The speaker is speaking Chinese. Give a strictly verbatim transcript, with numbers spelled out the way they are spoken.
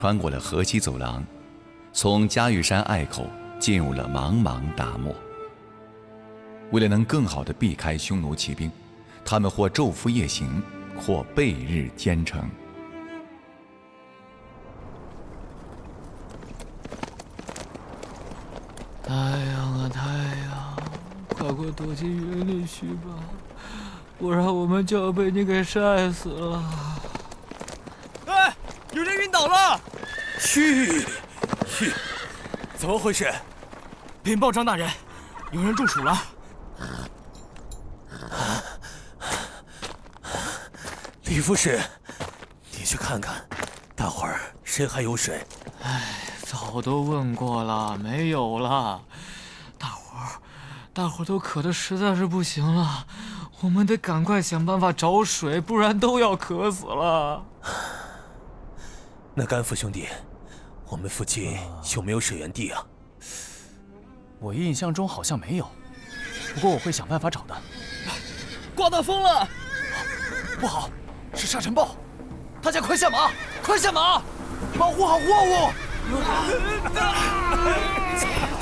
穿过了河西走廊，从嘉峪山隘口进入了茫茫大漠。为了能更好地避开匈奴骑兵，他们或昼伏夜行，或蔽日兼程。 太阳啊太阳，快快躲进云里去吧，不然我们就要被你给晒死了。 哎，有人晕倒了！ 去去，怎么回事？ 禀报张大人，有人中暑了。 李副使，你去看看，大伙儿谁还有水？ 哎，早都问过了，没有了。大伙儿，大伙儿都渴得实在是不行了，我们得赶快想办法找水，不然都要渴死了。 那甘福兄弟，我们附近有没有水源地啊？ 我印象中好像没有，不过我会想办法找的。 刮大风了！ 不好，是沙尘暴！大家快下马，快下马，保护好货物！